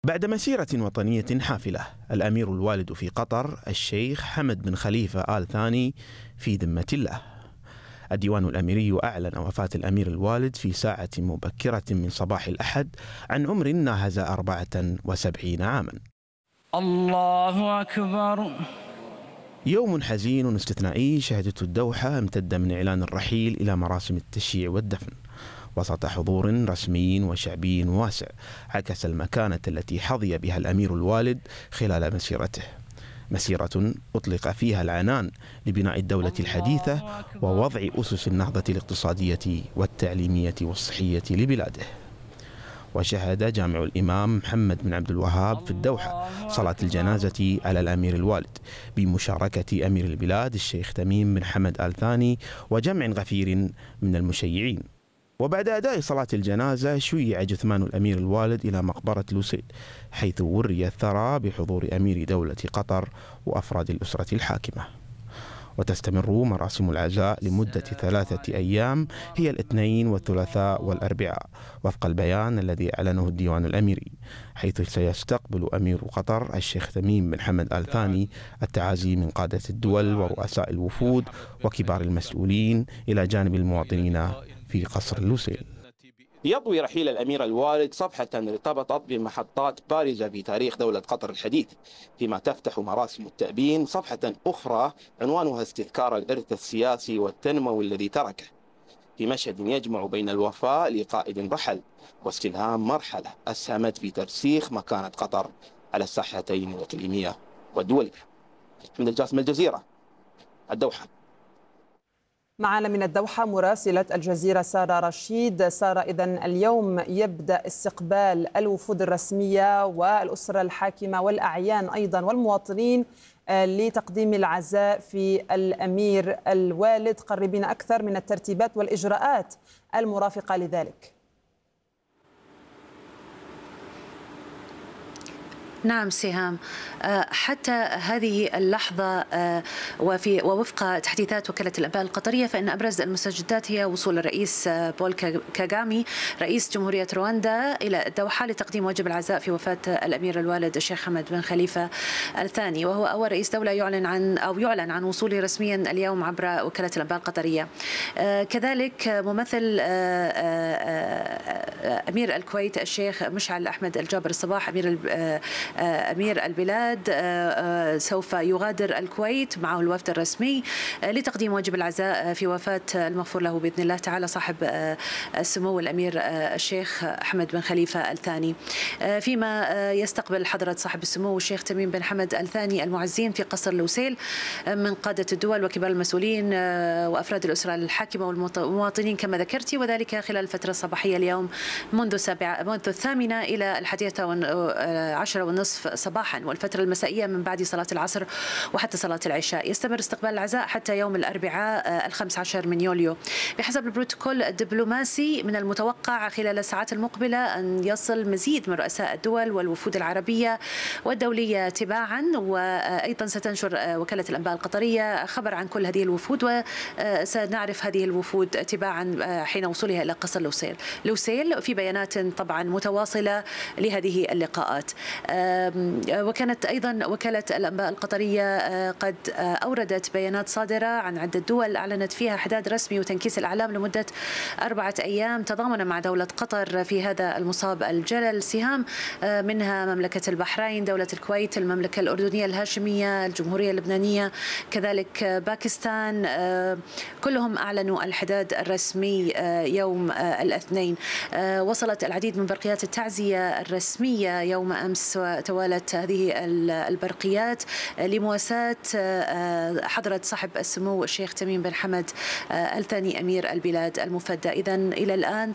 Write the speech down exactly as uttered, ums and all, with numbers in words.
بعد مسيرة وطنية حافلة، الأمير الوالد في قطر الشيخ حمد بن خليفة آل ثاني في ذمة الله. الديوان الأميري أعلن وفاة الأمير الوالد في ساعة مبكرة من صباح الأحد عن عمر ناهز أربعة وسبعين عاما. الله أكبر. يوم حزين استثنائي شهدته الدوحة امتد من إعلان الرحيل إلى مراسم التشييع والدفن وسط حضور رسمي وشعبي واسع عكس المكانة التي حظي بها الأمير الوالد خلال مسيرته، مسيرة أطلق فيها العنان لبناء الدولة الحديثة ووضع أسس النهضة الاقتصادية والتعليمية والصحية لبلاده. وشهد جامع الإمام محمد بن عبد الوهاب في الدوحة صلاة الجنازة على الأمير الوالد بمشاركة أمير البلاد الشيخ تميم بن حمد آل ثاني وجمع غفير من المشيعين. وبعد أداء صلاة الجنازة شيع جثمان الأمير الوالد إلى مقبرة لوسيل، حيث وري الثرى بحضور أمير دولة قطر وأفراد الأسرة الحاكمة. وتستمر مراسم العزاء لمدة ثلاثة أيام هي الاثنين والثلاثاء والأربعاء وفق البيان الذي أعلنه الديوان الأميري، حيث سيستقبل أمير قطر الشيخ تميم بن حمد آل ثاني التعازي من قادة الدول ورؤساء الوفود وكبار المسؤولين إلى جانب المواطنين في قصر لوسيل. يضوي رحيل الأمير الوالد صفحة ارتبطت بمحطات بارزة في تاريخ دولة قطر الحديث، فيما تفتح مراسم التأبين صفحة أخرى عنوانها استذكار الإرث السياسي والتنموي الذي تركه، في مشهد يجمع بين الوفاء لقائد رحل واستلهام مرحلة أسهمت في ترسيخ مكانة قطر على الساحتين الإقليمية والدولية. من الجاسم، الجزيرة، الدوحة. معنا من الدوحة مراسلة الجزيرة سارة رشيد. سارة، إذن اليوم يبدأ استقبال الوفود الرسمية والأسرة الحاكمة والأعيان أيضا والمواطنين لتقديم العزاء في الأمير الوالد. قربين أكثر من الترتيبات والإجراءات المرافقة لذلك. نعم سهام، حتى هذه اللحظة وفي ووفق تحديثات وكالة الأنباء القطرية فإن أبرز المستجدات هي وصول الرئيس بول كاغامي رئيس جمهورية رواندا إلى الدوحة لتقديم واجب العزاء في وفاة الأمير الوالد الشيخ حمد بن خليفة الثاني، وهو أول رئيس دولة يعلن عن أو يعلن عن وصوله رسميا اليوم عبر وكالة الأنباء القطرية. كذلك ممثل أمير الكويت الشيخ مشعل أحمد الجابر الصباح أمير أمير البلاد سوف يغادر الكويت معه الوفد الرسمي لتقديم واجب العزاء في وفاة المغفور له بإذن الله تعالى صاحب السمو الأمير الشيخ أحمد بن خليفة الثاني، فيما يستقبل حضرة صاحب السمو الشيخ تميم بن حمد الثاني المعزين في قصر لوسيل من قادة الدول وكبار المسؤولين وأفراد الأسرة الحاكمة والمواطنين كما ذكرتي، وذلك خلال الفترة الصباحية اليوم منذ السابعة منذ الثامنة إلى الحادية عشرة والنصف صباحا، والفترة المسائية من بعد صلاة العصر وحتى صلاة العشاء. يستمر استقبال العزاء حتى يوم الأربعاء الخامس عشر من يوليو. بحسب البروتوكول الدبلوماسي من المتوقع خلال الساعات المقبلة أن يصل مزيد من رؤساء الدول والوفود العربية والدولية تباعا، وأيضا ستنشر وكالة الأنباء القطرية خبر عن كل هذه الوفود، وسنعرف هذه الوفود تباعا حين وصولها إلى قصر لوسيل لوسيل في بيانات طبعا متواصلة لهذه اللقاءات. وكانت أيضا وكالة الأنباء القطرية قد أوردت بيانات صادرة عن عدة دول أعلنت فيها حداد رسمي وتنكيس الأعلام لمدة أربعة أيام تضامنا مع دولة قطر في هذا المصاب الجلل سهام، منها مملكة البحرين، دولة الكويت، المملكة الأردنية الهاشمية، الجمهورية اللبنانية، كذلك باكستان، كلهم أعلنوا الحداد الرسمي يوم الاثنين. وصلت العديد من برقيات التعزية الرسمية يوم أمس وتوالت هذه البرقيات لمواساة حضرة صاحب السمو الشيخ تميم بن حمد الثاني أمير البلاد المفدى. إذن إلى الآن